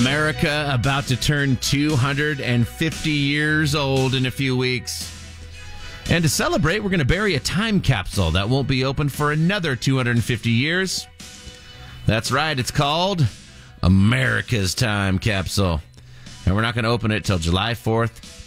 America about to turn 250 years old in a few weeks. And to celebrate, we're going to bury a time capsule that won't be open for another 250 years. That's right, it's called America's Time Capsule. And we're not going to open it till July 4th,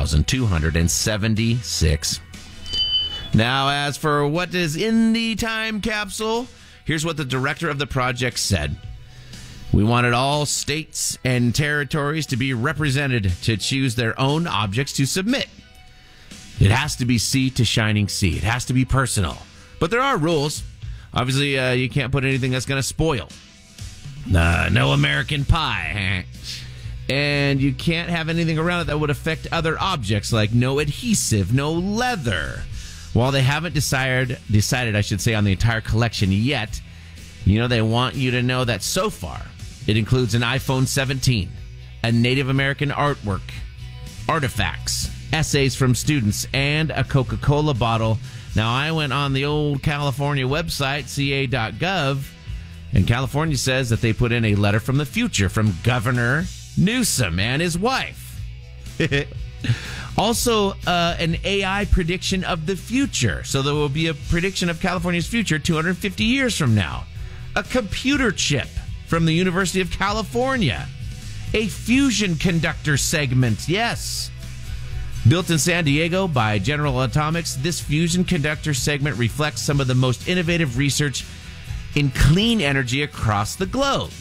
2276. Now, as for what is in the time capsule, here's what the director of the project said. We wanted all states and territories to be represented to choose their own objects to submit. It has to be sea to shining sea. It has to be personal. But there are rules. Obviously, you can't put anything that's going to spoil. No American pie. And you can't have anything around it that would affect other objects, like no adhesive, no leather. While they haven't decided, I should say, on the entire collection yet, they want you to know that so far, it includes an iPhone 17, a Native American artwork, artifacts, essays from students, and a Coca-Cola bottle. Now, I went on the old California website, ca.gov, and California says that they put in a letter from the future from Governor Newsom and his wife. Also, an AI prediction of the future. So there will be a prediction of California's future 250 years from now. A computer chip from the University of California. A fusion conductor segment, yes. Built in San Diego by General Atomics, this fusion conductor segment reflects some of the most innovative research in clean energy across the globe.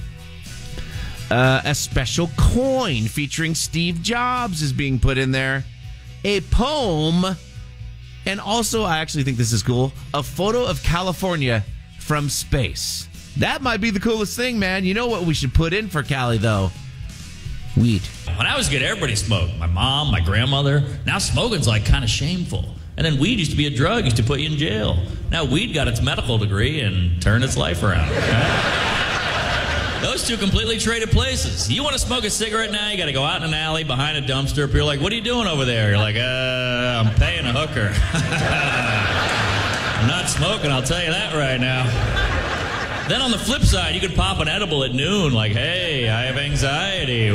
A special coin featuring Steve Jobs is being put in there. A poem. And also, I actually think this is cool, a photo of California from space. That might be the coolest thing, man. You know what we should put in for Cali, though? Weed. When I was a kid, everybody smoked. My mom, my grandmother. Now smoking's like kind of shameful. And then weed used to be a drug, used to put you in jail. Now weed got its medical degree and turned its life around. Those two completely traded places. You want to smoke a cigarette now, you got to go out in an alley behind a dumpster. People are like, what are you doing over there? You're like, I'm paying a hooker. I'm not smoking, I'll tell you that right now. Then on the flip side, you could pop an edible at noon, like, hey, I have anxiety.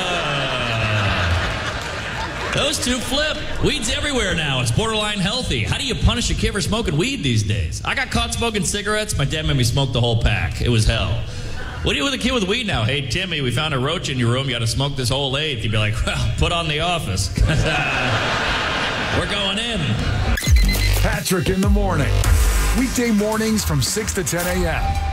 Whoa. Those two flip. Weed's everywhere now. It's borderline healthy. How do you punish a kid for smoking weed these days? I got caught smoking cigarettes. My dad made me smoke the whole pack. It was hell. What do you do with a kid with weed now? Hey, Timmy, we found a roach in your room. You got to smoke this whole eighth. You'd be like, well, put on The Office. We're going in. Patrick in the morning. Weekday mornings from 6 to 10 a.m.